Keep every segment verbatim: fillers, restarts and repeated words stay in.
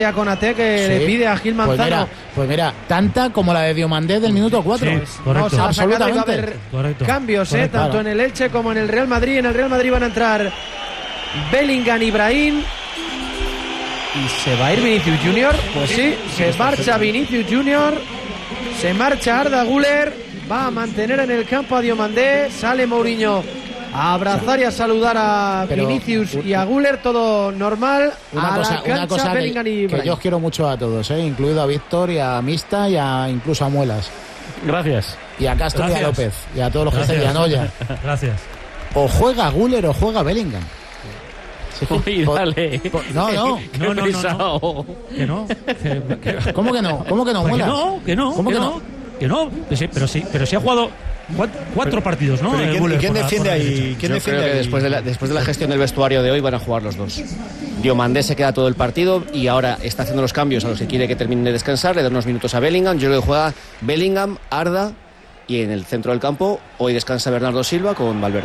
a Konaté que sí. le pide a Gil Manzano. Pues mira, pues mira, tanta como la de Diomandé del minuto cuatro. Sí, correcto. No, absolutamente. Va a haber correcto. cambios, correcto. eh, tanto en el Elche como en el Real Madrid. En el Real Madrid van a entrar Bellingham y Brahim. ¿Y se va a ir Vinicius Junior? Pues sí, se marcha Vinicius Junior. Se marcha Arda Güler. Va a mantener en el campo a Diomandé. Sale Mourinho a abrazar y a saludar a Pero, Vinicius y a Güler, todo normal. Una a cosa, la cancha, una cosa Bellingham que, y que yo os quiero mucho a todos, ¿eh? Incluido a Víctor y a Mista y a, incluso a Muelas. Gracias. Y a Castro Gracias. y a López. Y a todos los Gracias. jefes de Anoya. Gracias. O juega Güler o juega Bellingham. Sí, Uy, po- dale. po- no, no. Qué No, no, no, pesado. Que no. Que, que- ¿Cómo que no? ¿Cómo que no, Pues que Muelas? no, que no, ¿Cómo que, que no, no? que no, pero sí, pero sí, pero sí ha jugado cuatro, cuatro partidos, ¿no? Pero ¿y El quién, Güler y quién por la- defiende por la ahí? derecha. ¿Quién Yo defiende creo que ahí? después de, la, después de la gestión del vestuario de hoy van a jugar los dos. Diomandé se queda todo el partido y ahora está haciendo los cambios a los que quiere que termine de descansar, le da unos minutos a Bellingham. Yo creo que juega Bellingham, Arda y en el centro del campo hoy descansa Bernardo Silva con Valverde.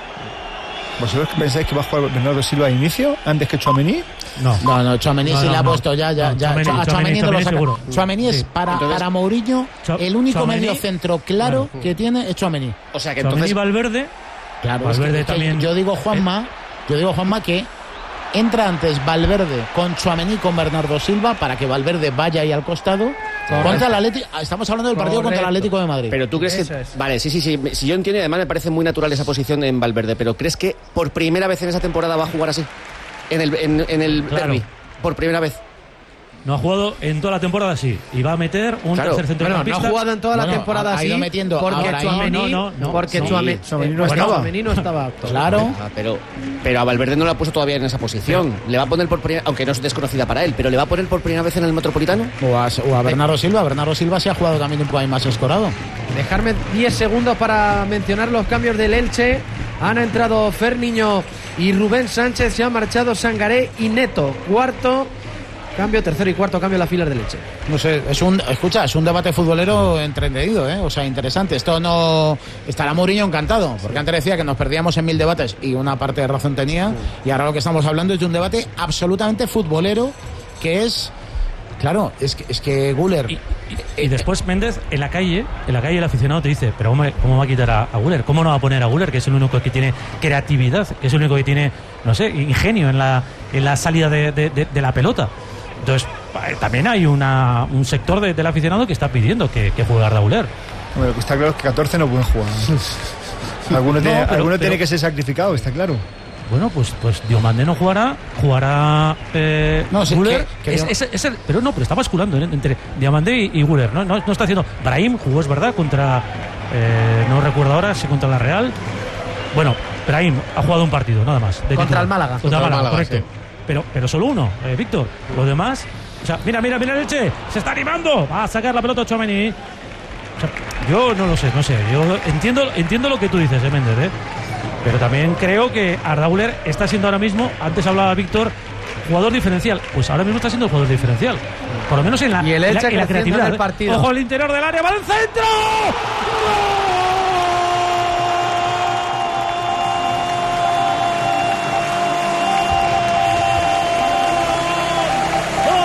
¿Vosotros pensáis que va a jugar Bernardo Silva a inicio antes que Tchouaméni? No. No, no, Tchouaméni No, sí no, le ha no. puesto ya, ya, No, ya. Tchouaméni, a Tchouaméni no lo Tchouaméni saca. seguro. Tchouaméni es Sí. para, Entonces- para Mourinho Chou- el único Tchouaméni- medio centro claro Claro. que tiene es Tchouaméni. O sea que Tchouaméni entonces... y Valverde. Claro, Valverde es que- es que también. yo digo Juanma, yo digo Juanma que entra antes Valverde con Tchouaméni con Bernardo Silva para que Valverde vaya ahí al costado contra el Atlético. Estamos hablando del partido contra el Correcto. Atlético de Madrid. Pero tú crees Eso que... es. Vale, sí, sí, sí. Si yo entiendo, además me parece muy natural esa posición en Valverde, pero ¿crees que por primera vez en esa temporada va a jugar así? En el, en, en el Claro. derbi. Por primera vez. No ha jugado en toda la temporada, sí. Y va a meter un Claro. tercer Bueno, no centrocampista. ha jugado en toda la Bueno, temporada ha- ha así. ido metiendo porque ahora ahí. Tchouaméni, No, no, no. porque Sí. Tchouaméni, Tchouaméni no eh, estaba. Tchouaméni no estaba apto. Claro. Ah, pero, pero a Valverde no lo ha puesto todavía en esa posición. Le va a poner por primera... Aunque no es desconocida para él, pero le va a poner por primera vez en el Metropolitano. O a, o a Bernardo Silva. Bernardo Silva se ha jugado también un poco ahí más escorado. Dejarme diez segundos para mencionar los cambios del Elche. Han entrado Ferniño y Rubén Sánchez. Se han marchado Sangaré y Neto. Cuarto cambio, tercero y cuarto cambio en la fila del Elche. No sé, es un, escucha, es un debate futbolero entretenido, ¿eh? O sea, interesante. Esto no... Estará Mourinho encantado, porque antes decía que nos perdíamos en mil debates y una parte de razón tenía, y ahora lo que estamos hablando es de un debate absolutamente futbolero, que es... Claro, es que, es que Güler... Y, y- y después Méndez, en la calle, en la calle el aficionado te dice, pero ¿cómo, cómo va a quitar a, a Güler? ¿Cómo no va a poner a Güler, que es el único que tiene creatividad, que es el único que tiene, no sé, ingenio en la, en la salida de, de- de- de la pelota? Entonces, eh, también hay una, un sector de- del aficionado que está pidiendo que, que juegue Arda Güler. Bueno, lo que está claro es que catorce no pueden jugar. Alguno, No, tiene, pero- alguno pero- tiene que ser sacrificado, está claro. Bueno, pues, pues Diomandé no jugará, jugará eh, No, sí, Güler. que- que Es- Diom- es- es el- pero no, pero está basculando ¿eh? entre Diomandé y, y Güler. ¿no? No, no está haciendo. Brahim jugó, es verdad, contra. eh, no recuerdo ahora si contra la Real. Bueno, Brahim ha jugado un partido, nada más. de Contra titular. el Málaga. Contra, Contra el el Málaga, Málaga, correcto. Pero, pero solo uno, eh, Víctor. Lo demás. O sea, mira, mira, mira el Elche. Se está animando. Va a sacar la pelota Tchouaméni. O sea, yo no lo sé, no sé. Yo entiendo, entiendo lo que tú dices, eh, Méndez, ¿eh? Pero también creo que Arda Güler está siendo ahora mismo, antes hablaba Víctor, jugador diferencial. Pues ahora mismo está siendo jugador diferencial. Por lo menos en la, Y el en la- Elche en la creciendo en creatividad. el ¿eh? partido. Ojo al interior del área, va al centro. ¡Gol!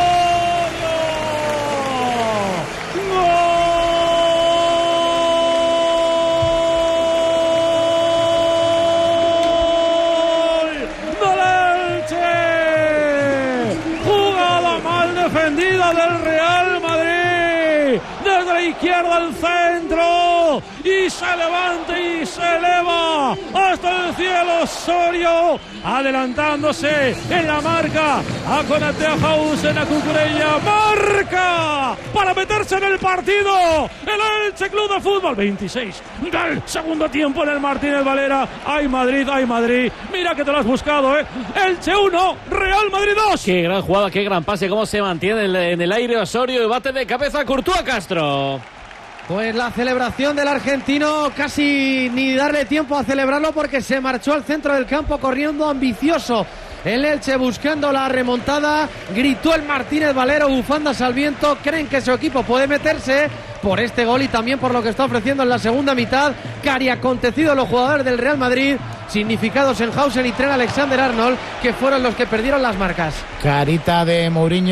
¡Gol del Elche! Jugada mal defendida del Real Madrid. Desde la izquierda al centro. Y se levanta y se eleva hasta el cielo Osorio. Adelantándose en la marca a Konaté, a Hausen, a Cucurella. Marca para meterse en el partido. El Elche Club de Fútbol. veintiséis del segundo tiempo en el Martínez Valera. ¡Ay Madrid, ay Madrid! Mira que te lo has buscado, ¿eh? Elche uno, Real Madrid dos. Qué gran jugada, qué gran pase, cómo se mantiene en el, en el aire Osorio y bate de cabeza Courtois Castro. Pues la celebración del argentino, casi ni darle tiempo a celebrarlo porque se marchó al centro del campo corriendo ambicioso. El Elche buscando la remontada, gritó el Martínez Valero, bufandas al viento, creen que su equipo puede meterse por este gol y también por lo que está ofreciendo en la segunda mitad. Cari acontecido los jugadores del Real Madrid, significados en Hausen y Trent Alexander-Arnold, que fueron los que perdieron las marcas. Carita de Mourinho.